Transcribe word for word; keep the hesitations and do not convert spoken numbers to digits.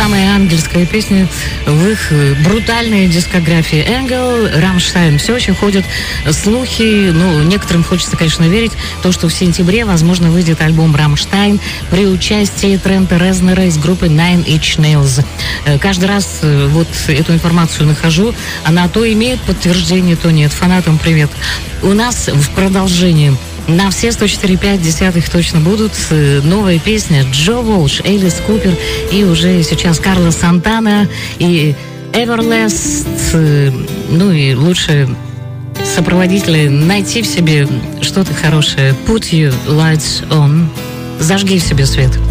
самая ангельская песня в их брутальной дискографии. Engel, Rammstein. Все еще ходят слухи, ну, некоторым хочется, конечно, верить, то, что в сентябре, возможно, выйдет альбом Rammstein при участии Трента Резнера из группы Nine Inch Nails. Каждый раз вот эту информацию нахожу, она то имеет подтверждение, то нет. Фанатам привет. У нас в продолжении на все сто четыре и пять десятых точно будут новая песня Джо Уолш, Элис Купер и уже сейчас Карлос Сантана и Everlast. Ну и лучше сопроводители найти в себе что-то хорошее. Put your lights on. Зажги в себе свет.